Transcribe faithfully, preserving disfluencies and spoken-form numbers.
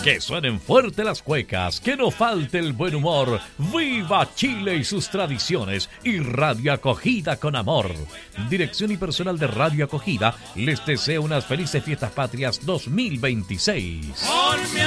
Que suenen fuerte las cuecas, que no falte el buen humor. ¡Viva Chile y sus tradiciones! Y Radio Acogida con amor. Dirección y personal de Radio Acogida les desea unas felices fiestas patrias dos mil veintiséis.